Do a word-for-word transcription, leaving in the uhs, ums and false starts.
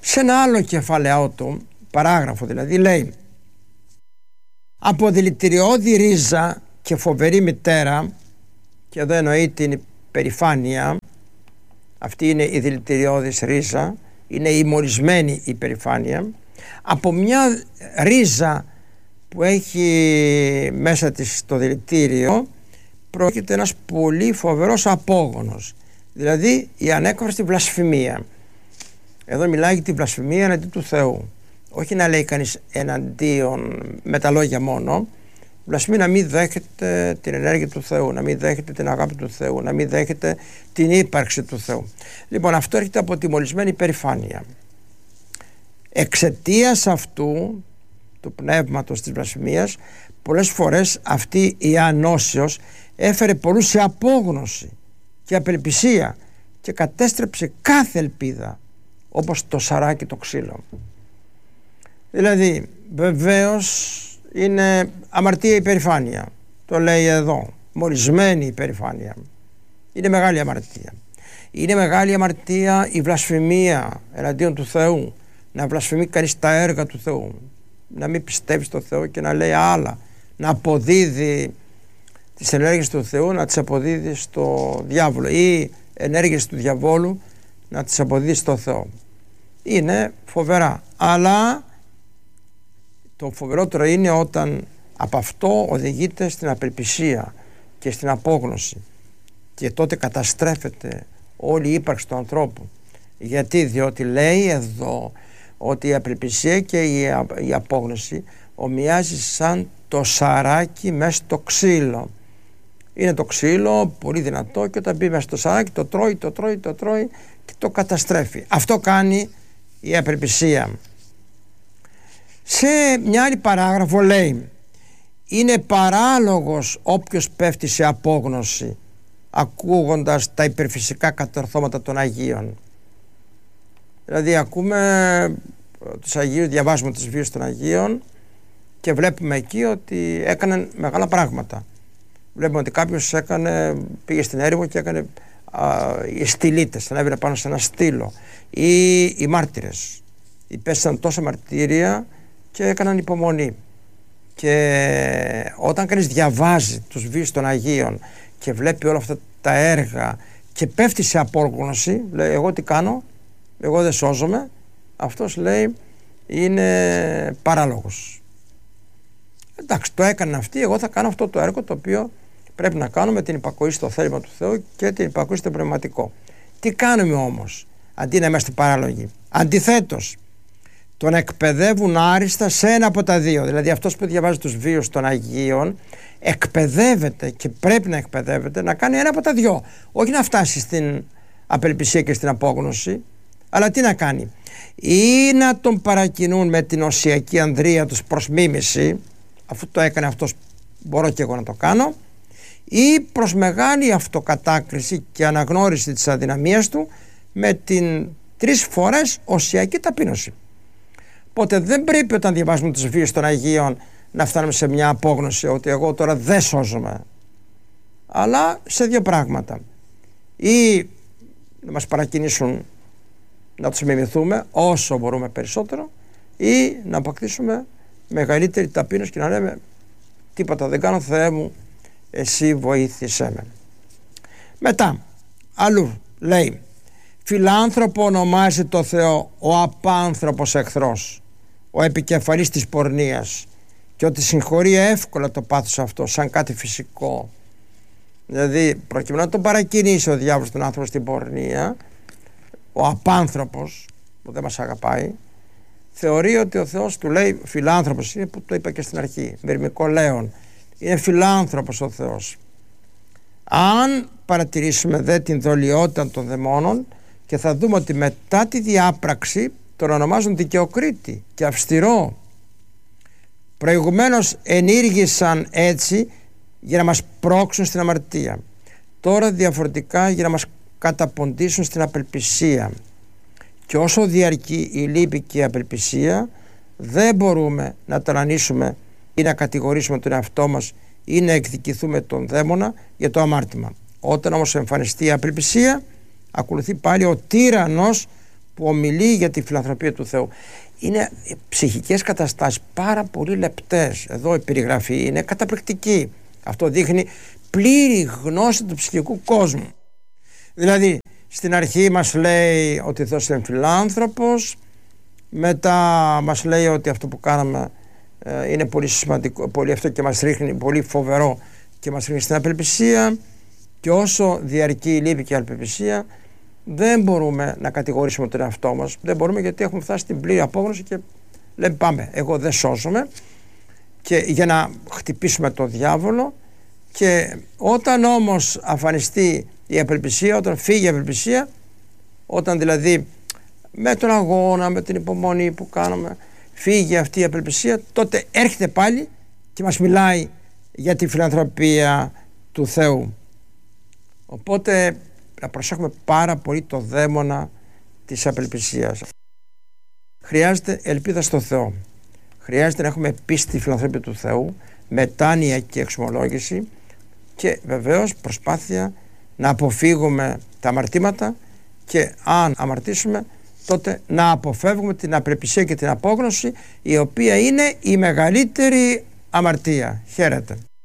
Σε ένα άλλο κεφαλαίο του παράγραφο δηλαδή λέει: από δηλητηριώδη ρίζα και φοβερή μητέρα, και εδώ εννοεί την υπερηφάνεια, αυτή είναι η δηλητηριώδης ρίζα, είναι η μολυσμένη υπερηφάνεια, από μια ρίζα που έχει μέσα της το δηλητήριο πρόκειται ένας πολύ φοβερός απόγονος, δηλαδή η ανέκφραστη βλασφημία. Εδώ μιλάει για τη βλασφημία εναντίον του Θεού, όχι να λέει κανείς εναντίον με τα λόγια μόνο. Βλασφημία να μην δέχεται την ενέργεια του Θεού, να μην δέχεται την αγάπη του Θεού, να μην δέχεται την ύπαρξη του Θεού. Λοιπόν, αυτό έρχεται από τη μολυσμένη υπερηφάνεια. Εξαιτίας αυτού του πνεύματος της βλασφημίας, πολλές φορές αυτή η ανώσεως έφερε πολλούς σε απόγνωση και απελπισία και κατέστρεψε κάθε ελπίδα, όπως το σαράκι το ξύλο. Δηλαδή, βεβαίως είναι αμαρτία υπερηφάνεια, το λέει εδώ, μολυσμένη υπερηφάνεια. Είναι μεγάλη αμαρτία. Είναι μεγάλη αμαρτία η βλασφημία εναντίον του Θεού, να βλασφημεί κανείς τα έργα του Θεού, να μην πιστεύει στο Θεό και να λέει άλλα, να αποδίδει τις ενέργειες του Θεού, να τις αποδίδει στο διάβολο, ή ενέργειες του διαβόλου να τις αποδίδει στο Θεό. Είναι φοβερά, αλλά το φοβερότερο είναι όταν από αυτό οδηγείται στην απελπισία και στην απόγνωση, και τότε καταστρέφεται όλη η ύπαρξη του ανθρώπου. Γιατί? Διότι λέει εδώ ότι η απελπισία και η απόγνωση ομοιάζει σαν το σαράκι μέσα στο ξύλο. Είναι το ξύλο πολύ δυνατό και όταν μπει μέσα στο σαράκι το τρώει, το τρώει, το τρώει και το καταστρέφει. Αυτό κάνει η απελπισία. Σε μια άλλη παράγραφο λέει: είναι παράλογος όποιος πέφτει σε απόγνωση ακούγοντας τα υπερφυσικά κατορθώματα των Αγίων. Δηλαδή ακούμε τους Αγίους, διαβάζουμε τις βίους των Αγίων και βλέπουμε εκεί ότι έκαναν μεγάλα πράγματα. Βλέπουμε ότι κάποιος έκανε, πήγε στην έρημο και έκανε α, οι στυλίτες, ανέβαινε πάνω σε ένα στήλο, ή οι μάρτυρες υπέστησαν τόσα μαρτύρια και έκαναν υπομονή. Και όταν κανείς διαβάζει τους βίους των Αγίων και βλέπει όλα αυτά τα έργα και πέφτει σε απόγνωση, λέει εγώ τι κάνω, εγώ δεν σώζομαι, αυτός λέει είναι παράλογος. Εντάξει, το έκαναν αυτοί, εγώ θα κάνω αυτό το έργο το οποίο πρέπει να κάνω με την υπακοή στο θέλημα του Θεού και την υπακοή στο πνευματικό. Τι κάνουμε όμως αντί να είμαστε παράλογοι? Αντιθέτως, τον εκπαιδεύουν άριστα σε ένα από τα δύο. Δηλαδή αυτός που διαβάζει τους βίους των Αγίων εκπαιδεύεται και πρέπει να εκπαιδεύεται να κάνει ένα από τα δυο. Όχι να φτάσει στην απελπισία και στην απόγνωση, αλλά τι να κάνει? Ή να τον παρακινούν με την οσιακή ανδρεία τους προς μίμηση, αφού το έκανε αυτός μπορώ και εγώ να το κάνω, ή προς μεγάλη αυτοκατάκριση και αναγνώριση της αδυναμίας του με την τρεις φορές οσιακή ταπείνωση. Οπότε δεν πρέπει όταν διαβάζουμε τους βίους των Αγίων να φτάνουμε σε μια απόγνωση ότι εγώ τώρα δεν σώζομαι, αλλά σε δύο πράγματα: ή να μας παρακινήσουν να τους μιμηθούμε όσο μπορούμε περισσότερο, ή να αποκτήσουμε μεγαλύτερη ταπείνωση και να λέμε τίποτα δεν κάνω, Θεέ μου εσύ βοήθησέ με. Μετά αλλού λέει: φιλάνθρωπο ονομάζει το Θεό ο απάνθρωπος εχθρός, ο επικεφαλής της πορνείας, και ότι συγχωρεί εύκολα το πάθος αυτό σαν κάτι φυσικό. Δηλαδή προκειμένου να τον παρακινήσει ο διάβολος τον άνθρωπο στην πορνεία, ο απάνθρωπος που δεν μας αγαπάει θεωρεί ότι ο Θεός του λέει φιλάνθρωπος, είναι που το είπα και στην αρχή, μυρμικό λέον, είναι φιλάνθρωπος ο Θεός. Αν παρατηρήσουμε δε την δολιότητα των δαιμόνων, και θα δούμε ότι μετά τη διάπραξη τον ονομάζουν δικαιοκρίτη και αυστηρό. Προηγουμένως ενήργησαν έτσι για να μας πρόξουν στην αμαρτία, τώρα διαφορετικά για να μας καταποντήσουν στην απελπισία. Και όσο διαρκεί η λύπη και η απελπισία, δεν μπορούμε να ταλανίσουμε ή να κατηγορήσουμε τον εαυτό μας ή να εκδικηθούμε τον δαίμονα για το αμάρτημα. Όταν όμως εμφανιστεί η απελπισία, ακολουθεί πάλι ο τύραννος που ομιλεί για τη φιλανθρωπία του Θεού. Είναι ψυχικές καταστάσεις πάρα πολύ λεπτές. Εδώ η περιγραφή είναι καταπληκτική. Αυτό δείχνει πλήρη γνώση του ψυχικού κόσμου. Δηλαδή στην αρχή μας λέει ότι ο Θεός είναι φιλάνθρωπος, μετά μας λέει ότι αυτό που κάναμε ε, είναι πολύ σημαντικό, πολύ αυτό και μας ρίχνει, πολύ φοβερό και μας ρίχνει στην απελπισία, και όσο διαρκεί η λύπη και η απελπισία δεν μπορούμε να κατηγορήσουμε τον εαυτό μας, δεν μπορούμε, γιατί έχουμε φτάσει στην πλήρη απόγνωση και λέμε πάμε, εγώ δεν σώζομαι, και για να χτυπήσουμε το διάβολο. Και όταν όμως αφανιστεί η απελπισία, όταν φύγει η απελπισία, όταν δηλαδή με τον αγώνα, με την υπομονή που κάνουμε φύγει αυτή η απελπισία, τότε έρχεται πάλι και μας μιλάει για τη φιλανθρωπία του Θεού. Οπότε να προσέχουμε πάρα πολύ το δαίμονα της απελπισίας. Χρειάζεται ελπίδα στο Θεό. Χρειάζεται να έχουμε πίστη στη φιλανθρωπία του Θεού, μετάνοια και εξομολόγηση, και βεβαίως προσπάθεια να αποφύγουμε τα αμαρτήματα, και αν αμαρτήσουμε τότε να αποφεύγουμε την απελπισία και την απόγνωση, η οποία είναι η μεγαλύτερη αμαρτία. Χαίρετε.